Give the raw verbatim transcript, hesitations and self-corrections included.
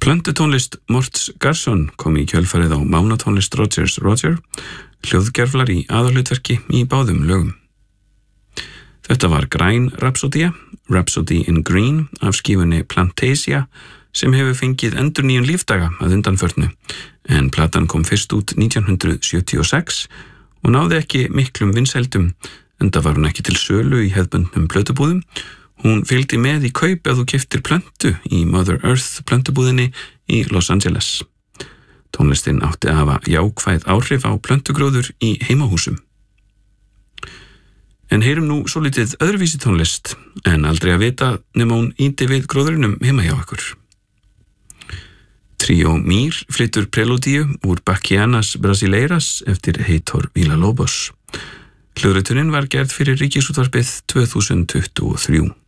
Plöntutónlist Morts Garson kom í kjölfarið á mánatónlist Rogers Roger, hljóðgerflar í aðalhlutverki í báðum lögum. Þetta var græn Rhapsodía, Rhapsody in Green af skífunni Plantasia sem hefur fengið endurnýjun lífdaga að undanförnu, en platan kom fyrst út nítján hundrað sjötíu og sex og náði ekki miklum vinsældum, enda var hún ekki til sölu í hefðbundnum plötubúðum. Hún fylgdi með í kaup ef þú keyptir plöntu í Mother Earth plöntubúðinni í Los Angeles. Tónlistin átti að hafa jákvæð áhrif á plöntugróður í heimahúsum. En heyrum nú svolítið öðruvísi tónlist, en aldrei að vita nema hún ýti við gróðurinnum heima hjá ykkur. Tríó Mir flytur prelúdíu úr Bachianas Brasileiras eftir Heitor Villa-Lobos. Hljóðritunin var gerð fyrir Ríkisútvarpið tvö þúsund tuttugu og þrjú.